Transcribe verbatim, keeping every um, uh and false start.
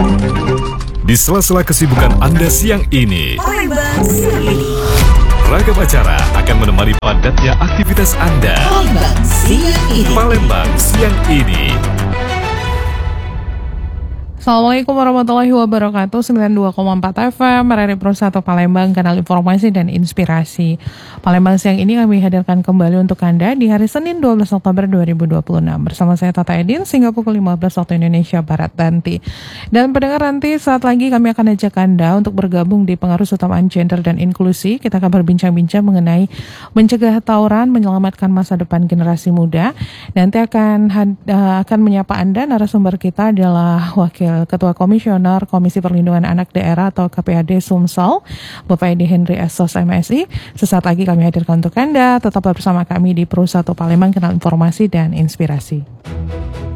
Di sela-sela kesibukan Anda siang ini, Palembang siang ini. ragam acara akan menemani padatnya aktivitas Anda. Palembang siang ini. Palembang siang ini. Assalamualaikum warahmatullahi wabarakatuh. Sembilan puluh dua koma empat F M R R I Pro satu Palembang, kanal informasi dan inspirasi. Palembang siang ini kami hadirkan kembali untuk Anda di hari Senin dua belas Oktober dua ribu dua puluh enam bersama saya Tata Edin sehingga pukul lima belas waktu Indonesia Barat nanti. Dan pendengar, nanti saat lagi kami akan ajak Anda untuk bergabung di Pengarus Utamaan Gender dan Inklusi. Kita akan berbincang-bincang mengenai mencegah tawuran, menyelamatkan masa depan generasi muda. Nanti akan akan menyapa Anda. Narasumber kita adalah Wakil Ketua Komisioner Komisi Perlindungan Anak Daerah atau K P A D Sumsel, Bapak Edi Henry Esos M Si. Sesaat lagi kami hadirkan untuk Anda. Tetap bersama kami di Pro satu Palembang, kanal informasi dan inspirasi.